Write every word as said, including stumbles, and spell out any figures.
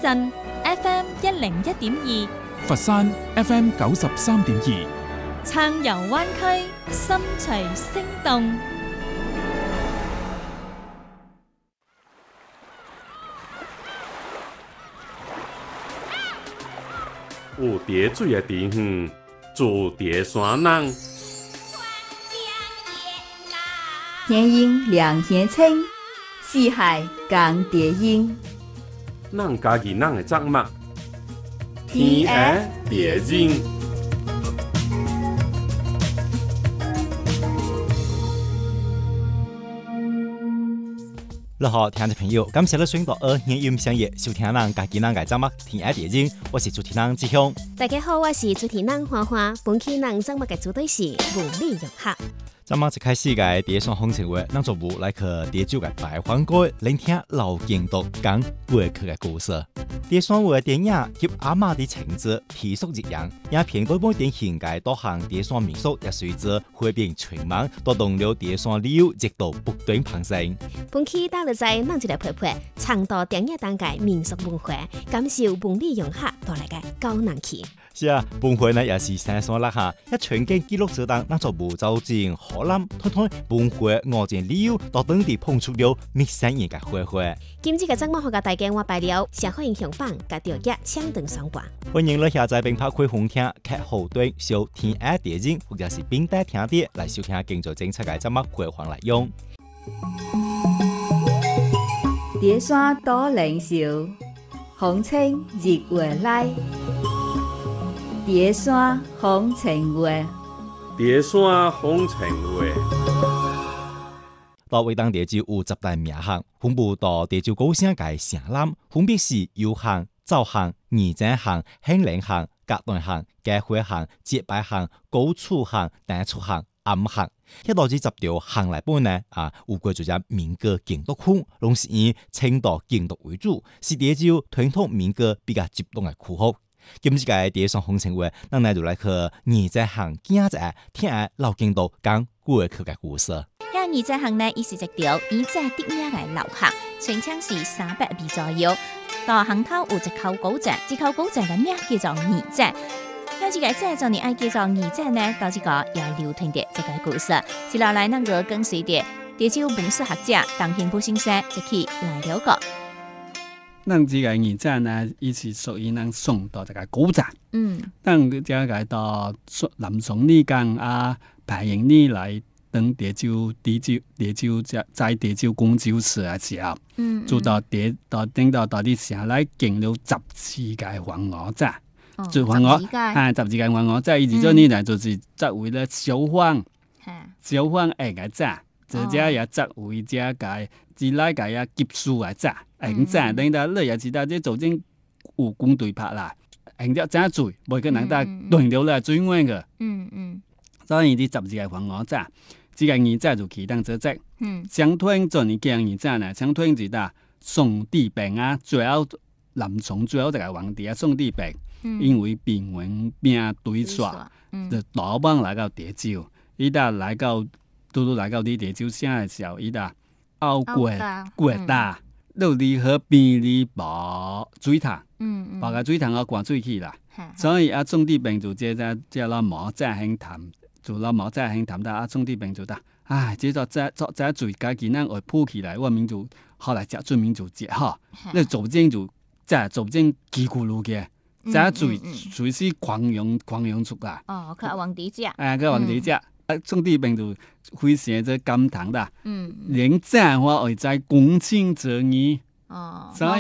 鎮 F M 一零一點二， 佛山 F M 九十三點二， 撐遊灣區，心隨聲動。 有蝶水的地方，住蝶山人。 天鹰两天青，四海共蝶音。 咱家己咱的节目，天涯蝶音。 你好，听众朋友，感谢你选到二年音响业收听咱家己咱的节目《天涯蝶音》，我是主持人志雄。 大家好，我是主持人花花。本期咱节目的主题是文理融合。 节目一开始嘅蝶山风情话，咱就无来去蝶州嘅大环歌，聆听老京都讲过去嘅故事。蝶山话电影及阿嬷的情节皮熟日洋，也偏多本典型嘅多项蝶山民俗，也随之火遍全网，带动了蝶山旅游热度不断攀升。 本期带你在咱一来陪陪，倡导电影当界民俗文化，感受文理融合带来嘅高难期。 是啊，本会呢也是三山啦哈，一全景记录之当，咱就无走进河南，推推本会我前旅游到当地碰触了密山人嘅花花。 今次嘅节目好甲大家我拜了社会影响榜甲调节抢登上榜。 欢迎你下载并拍开红听客户端收天涯蝶音，或者是并带听碟来收听更多精彩嘅节目回放来用。 蝶山多灵秀，风清日月来。蝶山风情话， 蝶山风情话。 到为当蝶州有十大名巷，分布到蝶州高省界城南，分别是油巷、灶巷、二井巷、兴陵巷、隔段巷、家花巷、结拜巷、高厝巷、单厝巷、暗巷。一到这十条巷内本呢，啊，有过做只民歌竞读区，拢是以青岛竞读为主，是蝶州传统民歌比较集中的区域。今次嘅蝶山风情话，咱来就来去二井巷行者，听下老京都讲过去嘅故事。 遐二井巷呢，伊是一条以前得名嘅老巷，全长是三百米左右。到巷口有一口古井，这口古井嘅名叫做二井。遐这个井做你爱叫做二井呢，到这个也流传着这个故事。接落来，咱就跟随着蝶州文史学者唐兴普先生一起来了解。 咱这个二井呢，伊是属于咱宋代一个古井。 嗯， 咱这个到南宋年间啊，排营里来当蝶州、蝶州、蝶州在蝶州公州市的时候， 嗯， 做到蝶到等到到啲城来建了十四个黄鹅井。做黄鹅，啊，十二个黄鹅井，伊就做呢来就是作为咧小贩，小贩下个井，这只也作为这个自来个也急需个井。红井等到你也知道，这做阵有军队拍啦，红只井水，袂可能得断掉啦水源个。 嗯嗯， 所以啲十二个黄鹅井，这个二井就起当做这。 嗯， 相推做你建二井呢，相推是呾宋帝昺啊，最后南宋最后一个皇帝啊，宋帝昺，嗯、因为兵源兵对刷，嗯、就逃亡来到蝶州，伊呾来到拄拄来到啲蝶州城的时候，伊呾拗过过大。都离河边里无水塘，嗯嗯，把个水塘啊灌水去啦，所以啊，宋帝昺就这只这老毛再兴谈，就老毛再兴谈到啊，宋帝昺就得，唉，这个这这这水家己咱会铺起来，我民族后来食做民族节哈，那逐渐就再逐渐几咕噜嘅，这水水是狂涌狂涌出来。 哦，佢皇帝食， 哎，佢皇帝食。啊，宋帝昺就非常之感叹啦，嗯，连井话会在公卿者矣，哦，所以